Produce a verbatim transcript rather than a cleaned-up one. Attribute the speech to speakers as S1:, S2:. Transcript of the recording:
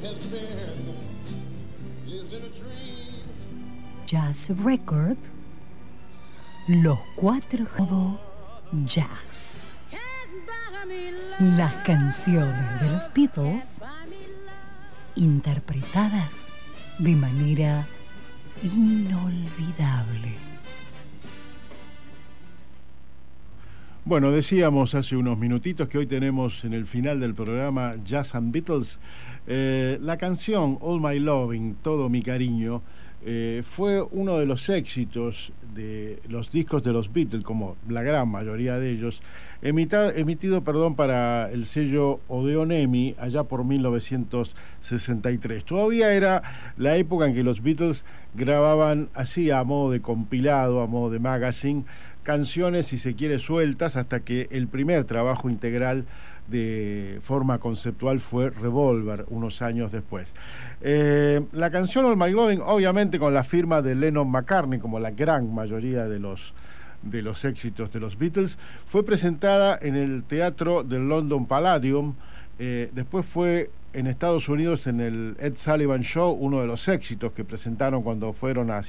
S1: Jazz Record, los cuatro modo jazz. Las canciones de los Beatles interpretadas de manera inolvidable.
S2: Bueno, decíamos hace unos minutitos que hoy tenemos en el final del programa Jazz and Beatles. Eh, la canción All My Loving, Todo Mi Cariño, eh, fue uno de los éxitos de los discos de los Beatles, como la gran mayoría de ellos, emita, emitido perdón, para el sello Odeon EMI allá por mil novecientos sesenta y tres. Todavía era la época en que los Beatles grababan así a modo de compilado, a modo de magazine, canciones, si se quiere, sueltas, hasta que el primer trabajo integral de forma conceptual fue Revolver, unos años después. Eh, la canción All My Loving, obviamente con la firma de Lennon-McCartney, como la gran mayoría de los, de los éxitos de los Beatles, fue presentada en el teatro del London Palladium. Eh, después fue en Estados Unidos en el Ed Sullivan Show, uno de los éxitos que presentaron cuando fueron a